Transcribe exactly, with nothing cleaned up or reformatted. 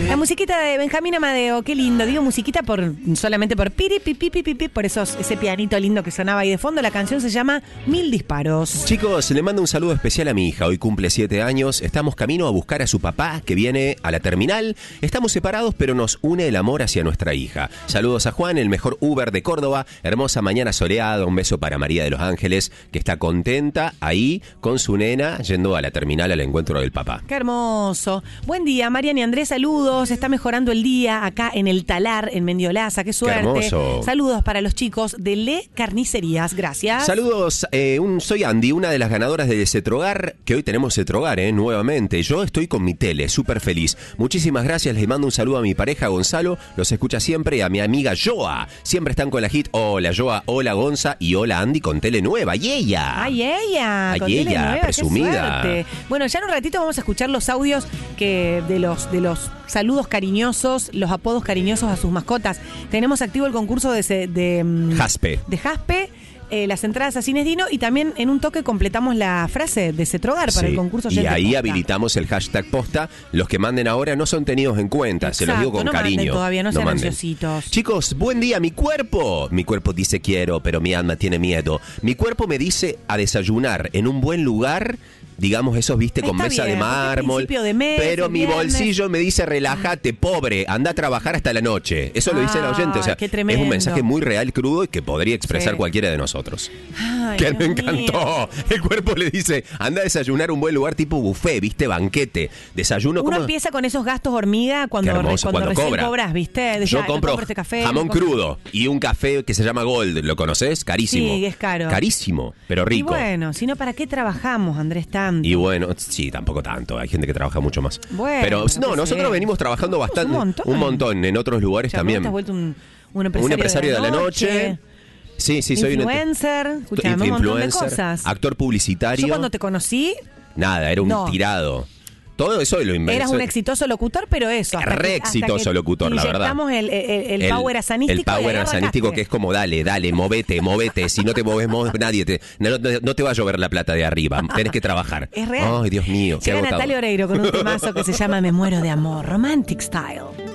La musiquita de Benjamín Amadeo, qué lindo. Digo musiquita por solamente por piri, pipi, pipi, pipi, por esos, ese pianito lindo que sonaba ahí de fondo. La canción se llama Mil Disparos. Chicos, le mando un saludo especial a mi hija. Hoy cumple siete años. Estamos camino a buscar a su papá, que viene a la terminal. Estamos separados, pero nos une el amor hacia nuestra hija. Saludos a Juan, el mejor Uber de Córdoba. Hermosa mañana soleada. Un beso para María de los Ángeles, que está contenta ahí con su nena yendo a la terminal al encuentro del papá. Qué hermoso. Buen día, Mariana y Andrés, saludos. Está mejorando el día acá en el Talar, en Mendiolaza. Qué suerte. Qué hermoso. Saludos para los chicos de Le Carnicerías. Gracias. Saludos, eh, un, soy Andy, una de las ganadoras de Cetrogar, que hoy tenemos Cetrogar, eh, nuevamente. Yo estoy con mi tele, súper feliz. Muchísimas gracias, les mando un saludo a mi pareja Gonzalo, los escucha siempre, y a mi amiga Joa. Siempre están con la hit. Hola Joa, hola Gonza y hola Andy con tele nueva. Y ella. Ay, ella. Ay, con tele ella, nueva, presumida. qué suerte. Bueno, ya en un ratito vamos a escuchar los audios que de los de los saludos cariñosos, los apodos cariñosos a sus mascotas. Tenemos activo el concurso de, de, de Jaspe. De Jaspe. Eh, las entradas a Cines Dino, y también en un toque completamos la frase de Cetrogar para Sí, el concurso. y ahí posta. habilitamos el hashtag posta. Los que manden ahora no son tenidos en cuenta. Exacto, se los digo con no cariño. manden todavía, no sean manden. ansiositos. Chicos, buen día. Mi cuerpo, mi cuerpo dice quiero, pero mi alma tiene miedo. Mi cuerpo me dice a desayunar en un buen lugar. Digamos, esos, viste, con Está mesa bien, de porque es mármol. principio de mes, pero es mi viernes. bolsillo me dice, relájate, pobre, anda a trabajar hasta la noche. Eso lo dice el Ah, oyente. O sea, qué es tremendo. un mensaje muy real, crudo, y que podría expresar Sí. cualquiera de nosotros. Ay, Que Dios me mío. encantó. El cuerpo le dice, anda a desayunar un buen lugar tipo buffet, viste, banquete. Desayuno Uno como... empieza con esos gastos hormiga cuando, Qué hermoso, re- cuando, cuando recién cobra. cobras, ¿viste? De Yo ya, compro compro este café, jamón compro- crudo y un café que se llama Gold. ¿Lo conoces? Carísimo. Sí, es caro. Carísimo, pero Y rico. bueno, si no, ¿para qué trabajamos, Andrés, tanto? Y bueno, sí, tampoco tanto. Hay gente que trabaja mucho más. Bueno, pero qué no, sé. nosotros venimos trabajando bastante. Un montón. Un montón en otros lugares Ya, también. ¿Te has vuelto un, un empresario, Un empresario de la noche. Sí, sí, soy un influencer, escuchame un montón de influencer, cosas. actor publicitario. Yo cuando te conocí, Nada, era un No. tirado. Todo eso lo inventé. eras un exitoso locutor, pero eso. hasta Re que- hasta exitoso que locutor, la verdad. inyectamos el, el, el power asanístico. El y power ahí asanístico, arrancaste. que es como dale, dale, movete, movete. Si no te moves, mo- nadie te. No, no- no te va a llover la plata de arriba. Tenés que trabajar. Es real. Ay, Dios mío. qué Llega agotador. Natalia Oreiro con un temazo que se llama Me muero de amor, Romantic Style.